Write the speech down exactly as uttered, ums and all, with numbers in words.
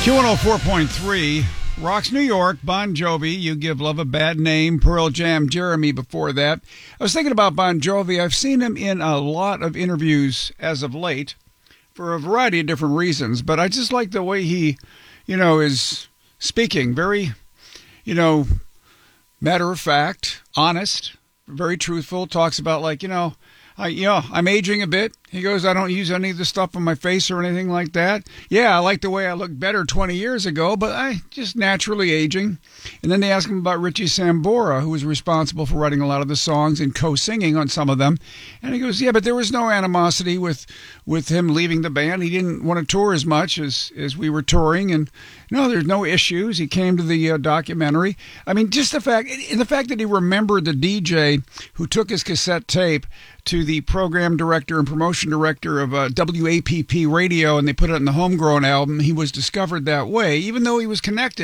Q one oh four point three, Rocks New York, Bon Jovi, You Give Love a Bad Name, Pearl Jam, Jeremy before that. I was thinking about Bon Jovi. I've seen him in a lot of interviews as of late for a variety of different reasons, but I just like the way he, you know, is speaking. Very, you know, matter of fact, honest, very truthful, talks about like, you know, I, you know, I'm aging a bit. He goes, I don't use any of the stuff on my face or anything like that. Yeah, I like the way I looked better twenty years ago, but I just naturally aging. And then they ask him about Richie Sambora, who was responsible for writing a lot of the songs and co-singing on some of them. And he goes, yeah, but there was no animosity with with him leaving the band. He didn't want to tour as much as, as we were touring. And no, there's no issues. He came to the uh, documentary. I mean, just the fact, and the fact that he remembered the D J who took his cassette tape to the program director and promotion director of uh, W A P P Radio, and they put it on the Homegrown album. He was discovered that way, even though he was connected